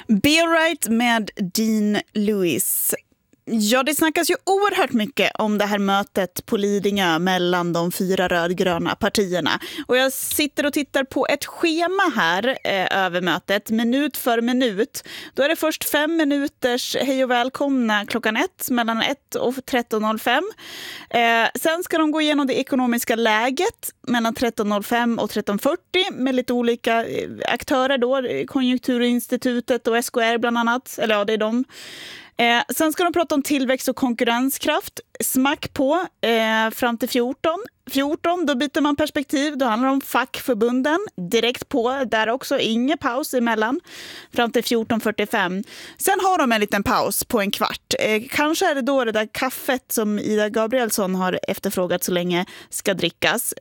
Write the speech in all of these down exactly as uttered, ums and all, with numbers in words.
Be Alright med Dean Lewis. Ja, det snackas ju oerhört mycket om det här mötet på Lidingö mellan de fyra rödgröna partierna. Och jag sitter och tittar på ett schema här eh, över mötet, minut för minut. Då är det först fem minuters hej och välkomna klockan ett, mellan ett och tretton noll fem. Eh, sen ska de gå igenom det ekonomiska läget mellan tretton noll fem och tretton fyrtio med lite olika aktörer då, Konjunkturinstitutet och S K R bland annat, eller ja, det är de. Eh, sen ska de prata om tillväxt och konkurrenskraft. Smack på eh, fram till fjorton. fjorton, då byter man perspektiv. Då handlar det om fackförbunden. Direkt på, där också ingen paus emellan. Fram till fjorton fyrtiofem. Sen har de en liten paus på en kvart. Eh, kanske är det då det där kaffet som Ida Gabrielsson har efterfrågat så länge ska drickas.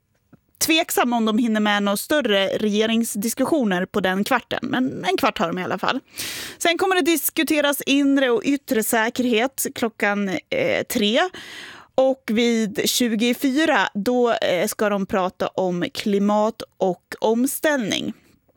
Tveksam om de hinner med några större regeringsdiskussioner på den kvarten. Men en kvart har de i alla fall. Sen kommer det diskuteras inre och yttre säkerhet klockan eh, tre. Och vid tjugofyra då eh, ska de prata om klimat och omställning.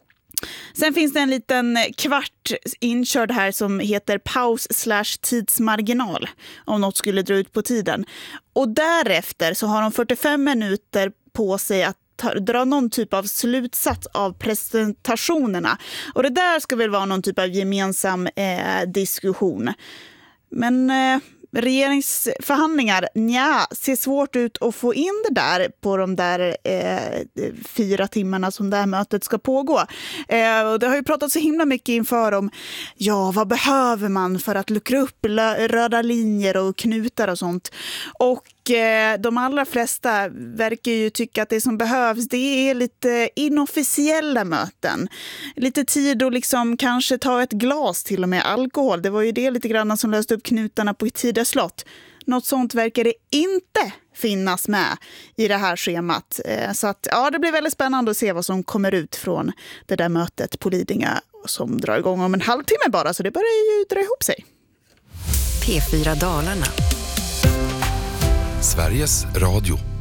Sen finns det en liten kvart inkörd här som heter paus slash tidsmarginal. Om något skulle dra ut på tiden. Och därefter så har de fyrtiofem minuter på sig att ta, dra någon typ av slutsats av presentationerna. Och det där ska väl vara någon typ av gemensam eh, diskussion. Men eh, regeringsförhandlingar, nja, ser svårt ut att få in det där på de där eh, fyra timmarna som det här mötet ska pågå. Eh, och det har ju pratat så himla mycket inför om, ja, vad behöver man för att luckra upp röda linjer och knutar och sånt. Och eh, de allra flesta verkar ju tycka att det som behövs, det är lite inofficiella möten. Lite tid att liksom kanske ta ett glas till och med alkohol. Det var ju det lite grann som löste upp knutarna på ett tidigt slott. Något sånt verkar det inte finnas med i det här schemat. Så att, ja, det blir väldigt spännande att se vad som kommer ut från det där mötet på Lidingö som drar igång om en halvtimme bara, så det börjar ju dra ihop sig. P fyra Dalarna. Sveriges Radio.